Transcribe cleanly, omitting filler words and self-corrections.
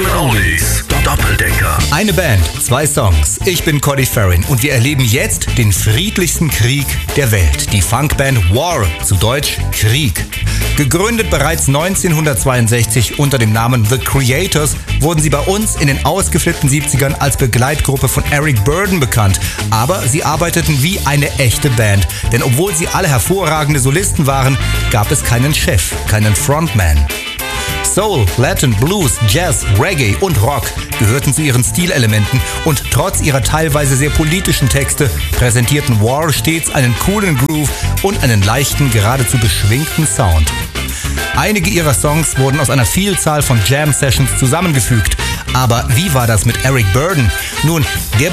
German Oldies. Doppeldecker. Eine Band, 2 Songs. Ich bin Cody Farrin und wir erleben jetzt den friedlichsten Krieg der Welt. Die Funkband War, zu Deutsch Krieg. Gegründet bereits 1962 unter dem Namen The Creators, wurden sie bei uns in den ausgeflippten 70ern als Begleitgruppe von Eric Burdon bekannt. Aber sie arbeiteten wie eine echte Band. Denn obwohl sie alle hervorragende Solisten waren, gab es keinen Chef, keinen Frontman. Soul, Latin, Blues, Jazz, Reggae und Rock gehörten zu ihren Stilelementen und trotz ihrer teilweise sehr politischen Texte präsentierten War stets einen coolen Groove und einen leichten, geradezu beschwingten Sound. Einige ihrer Songs wurden aus einer Vielzahl von Jam-Sessions zusammengefügt. Aber wie war das mit Eric Burdon? Nun, der